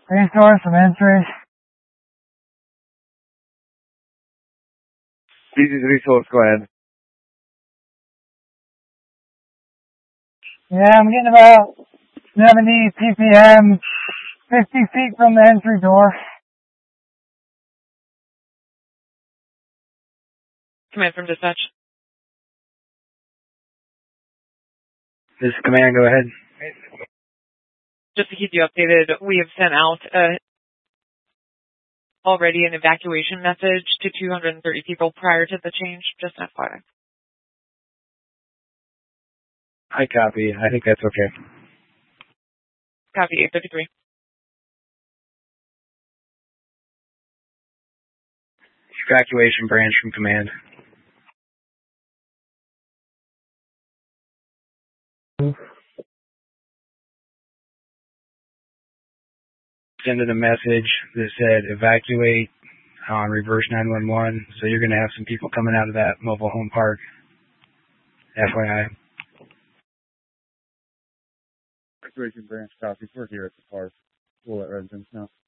Resource from entry. This is resource, go ahead. Yeah, I'm getting about 70 ppm, 50 feet from the entry door. Command from dispatch. This is command, go ahead. Just to keep you updated, we have sent out already an evacuation message to 230 people prior to the change, just FYI. I copy. I think that's okay. Copy 853. Evacuation branch from command. Sending a message that said evacuate on reverse 911. So you're going to have some people coming out of that mobile home park. FYI. Evacuation branch copy. We're here at the park. We'll let residents know.